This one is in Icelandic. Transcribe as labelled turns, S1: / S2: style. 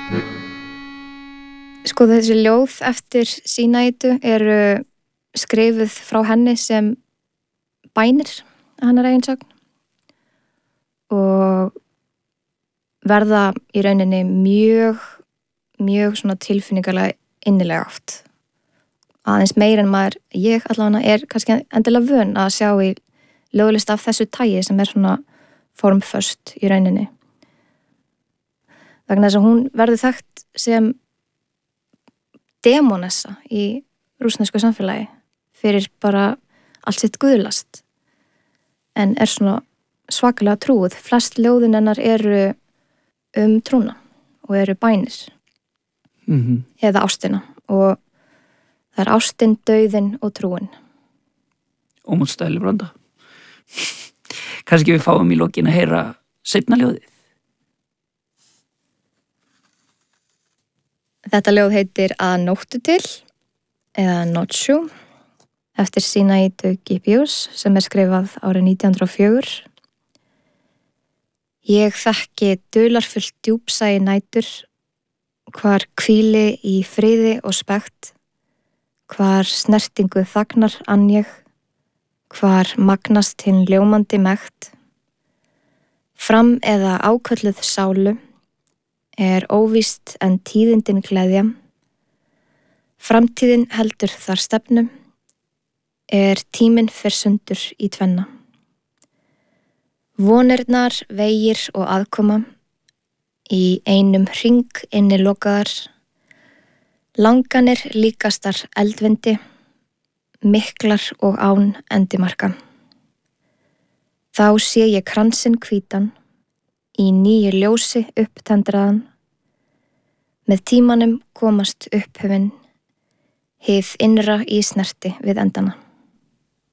S1: Sko þessi ljóð eftir Sínaitu eru skrifuð frá henni sem bænir að hennar eigin sögn og verða í rauninni mjög svona tilfinningalega innilega oft. Aðeins meir en ég allavega kannski endilega vön að sjá í ljóðlist af þessu tagi sem svona formföst í rauninni. Vegna þess að hún verður þekkt sem demonessa í rússnesku samfélagi fyrir bara allt sitt guðlast en svona svakalega trúið. Flest ljóðin hennar eru trúna og eru bænir eða ástina og það ástin, dauðinn og trúin.
S2: Ómótstæðileg blanda. Kannski við fáum í lokin að heyra seinna ljóðið.
S1: Þetta ljóð heitir Að nóttu til eða Nocciu eftir Sínaitu Gipius sem skrifað árið 1904. Ég þekki dularfullt djúpsæi nætur, hvar hvíli í friði og spekt, hvar snertingu þagnar ann ég, hvar magnast hinn ljómandi mekt. Fram eða ákölluð sálu óvíst en tíðindin gleðja. Framtíðin heldur þar stefnu, tíminn fer sundur í tvenna. Vonirnar, vegir og aðkoma í einum hring inni lokaðar, langanir líkastar eldvindi, miklar og án endimarka. Þá sé ég kransinn hvítan, í nýju ljósi upptendraðan, með tímanum komast upphöfin, hið innra í snerti við endana.